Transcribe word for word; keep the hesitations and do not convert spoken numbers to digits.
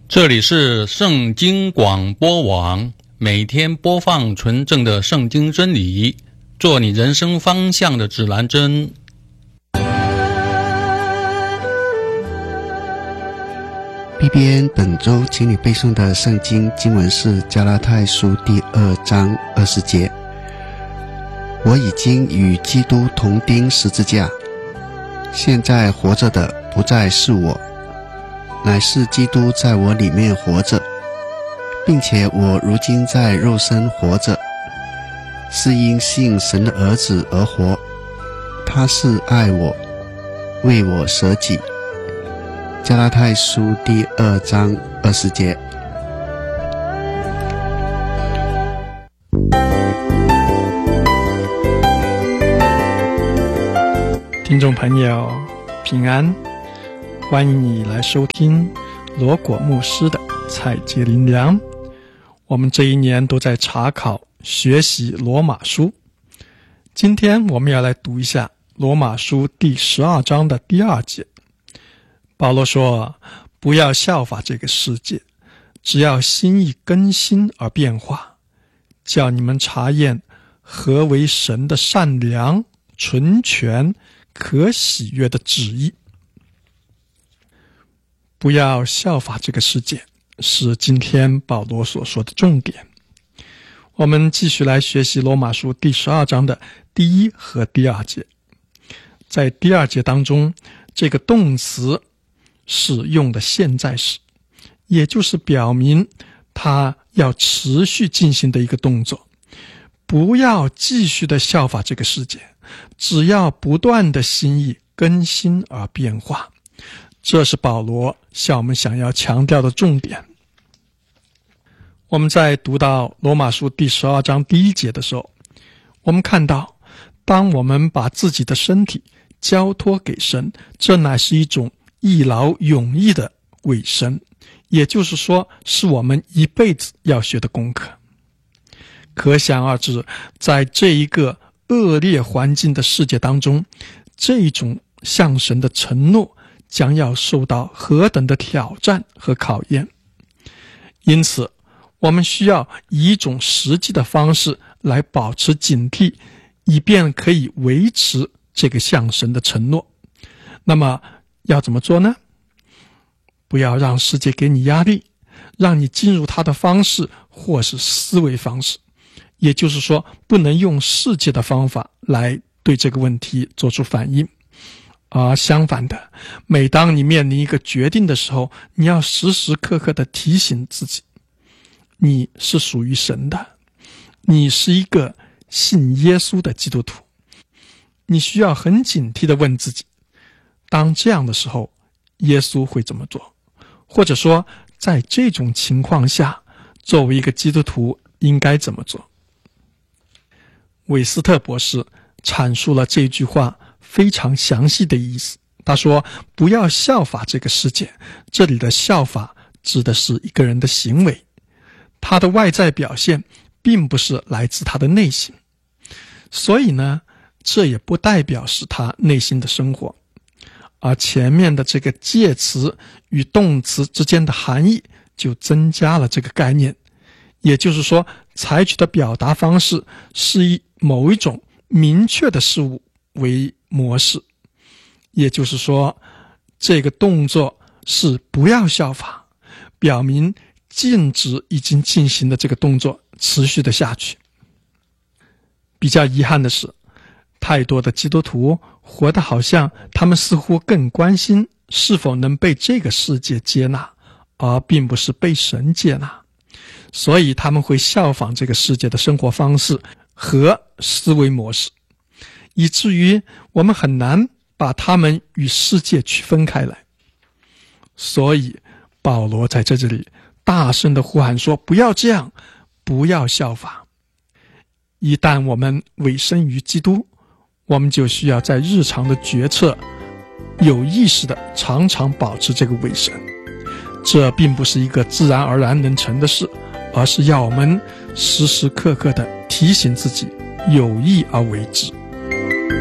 这里是圣经广播网，每天播放纯正的圣经真理，做你人生方向的指南针。 B B N 本周请你背诵的圣经经文是加拉太书第二章二十节。我已经与基督同钉十字架，现在活着的不再是我，乃是基督在我里面活着，并且我如今在肉身活着，是因信神的儿子而活。他是爱我，为我舍己。加拉太书第二章二十节。 听众朋友平安，欢迎你来收听罗果牧师的采节灵粮。我们这一年都在查考学习罗马书，今天我们要来读一下罗马书第十二章的第二节。保罗说，不要效法这个世界，只要心意更新而变化，叫你们查验何为神的善良、纯全、可喜悦的旨意。不要效法这个世界，是今天保罗所说的重点。我们继续来学习罗马书第十二章的第一和第二节。在第二节当中，这个动词是用的现在时，也就是表明它要持续进行的一个动作。不要继续的效法这个世界，只要不断的心意更新而变化。这是保罗向我们想要强调的重点。我们在读到罗马书第十二章第一节的时候，我们看到，当我们把自己的身体交托给神，这乃是一种一劳永逸的委身，也就是说，是我们一辈子要学的功课。可想而知，在这一个恶劣环境的世界当中，这种向神的承诺将要受到何等的挑战和考验。因此，我们需要以一种实际的方式来保持警惕，以便可以维持这个向神的承诺。那么要怎么做呢？不要让世界给你压力，让你进入它的方式或是思维方式。也就是说，不能用世界的方法来对这个问题做出反应。而相反的，每当你面临一个决定的时候，你要时时刻刻地提醒自己，你是属于神的，你是一个信耶稣的基督徒。你需要很警惕地问自己，当这样的时候，耶稣会怎么做？或者说，在这种情况下，作为一个基督徒应该怎么做？韦斯特博士阐述了这句话非常详细的意思。他说，不要效法这个世界，这里的效法指的是一个人的行为，他的外在表现并不是来自他的内心。所以呢，这也不代表是他内心的生活。而前面的这个介词与动词之间的含义就增加了这个概念，也就是说，采取的表达方式是以某一种明确的事物为模式。也就是说，这个动作是不要效法，表明禁止已经进行的这个动作持续的下去。比较遗憾的是，太多的基督徒活得好像他们似乎更关心是否能被这个世界接纳，而并不是被神接纳。所以他们会效仿这个世界的生活方式和思维模式，以至于我们很难把他们与世界区分开来。所以保罗在这里大声地呼喊说，不要这样，不要效法。一旦我们委身于基督，我们就需要在日常的决策有意识地常常保持这个委身。这并不是一个自然而然能成的事，而是要我们时时刻刻地提醒自己，有意而为之。